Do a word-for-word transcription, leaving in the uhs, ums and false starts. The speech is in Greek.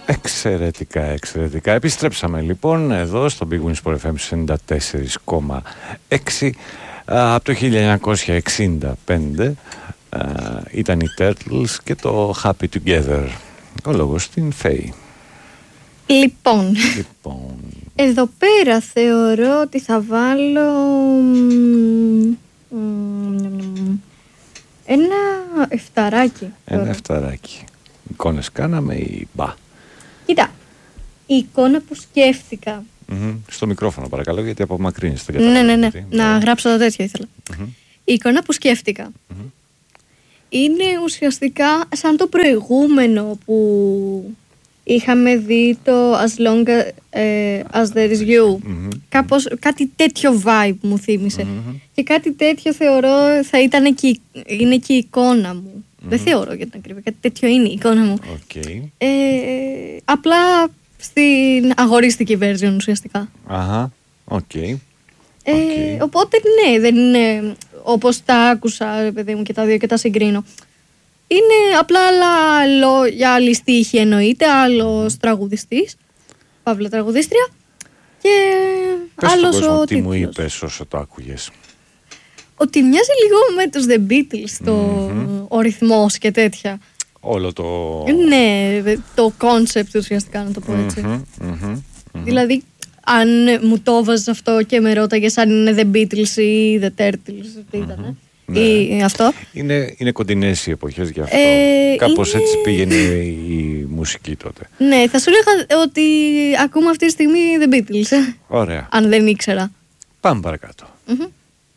Εξαιρετικά, εξαιρετικά. Επιστρέψαμε λοιπόν εδώ στο Big Win Sport εφ εμ ενενήντα τέσσερα κόμμα έξι. Από το χίλια εννιακόσια εξήντα πέντε ήταν οι Turtles και το Happy Together. Ο λόγος στην Φέη. Λοιπόν, λοιπόν, εδώ πέρα θεωρώ ότι θα βάλω ένα εφταράκι. Ένα τώρα. εφταράκι. Εικόνες κάναμε ή μπα? Κοίτα, η εικόνα που σκέφτηκα. Mm-hmm. Στο μικρόφωνο παρακαλώ, γιατί απομακρύνεις. Ναι, ναι, ναι. Να γράψω το τέτοιο ήθελα. Mm-hmm. Η εικόνα που σκέφτηκα mm-hmm. είναι ουσιαστικά σαν το προηγούμενο που είχαμε δει το As Long As There Is You. Mm-hmm. Κάπως, κάτι τέτοιο vibe μου θύμισε. Mm-hmm. Και κάτι τέτοιο θεωρώ θα ήταν και, είναι και η εικόνα μου. Mm-hmm. Δεν θεωρώ για την ακρίβεια. Κάτι τέτοιο είναι η εικόνα μου. Okay. Ε, απλά στην αγορίστικη version ουσιαστικά. Αχα, οκ. Okay. Ε, okay. Οπότε ναι, δεν είναι όπως τα άκουσα, παιδί μου, και τα δύο και τα συγκρίνω. Είναι απλά άλλα λόγια, άλλη στίχη εννοείται, άλλος mm. τραγουδιστής, παύλα τραγουδίστρια, και πες άλλος στον κόσμο ο τι τίτλος. μου είπες όσο το άκουγες? Ότι μοιάζει λίγο με τους The Beatles, το, mm-hmm. ο ρυθμός και τέτοια. Όλο το... Ναι, το concept ουσιαστικά, να το πω έτσι. Mm-hmm, mm-hmm, mm-hmm. Δηλαδή, αν μου το βάζεις αυτό και με ρώταγες αν είναι The Beatles ή The Turtles, τι ήτανε, mm-hmm. ή ναι. αυτό. Είναι, είναι κοντινές οι εποχές γι' αυτό. Ε, Κάπως είναι... έτσι πήγαινε η μουσική τότε. Ναι, θα σου έλεγα ότι ακούμε αυτή τη στιγμή The Beatles. Ωραία. Αν δεν ήξερα. Πάμε παρακάτω. Mm-hmm.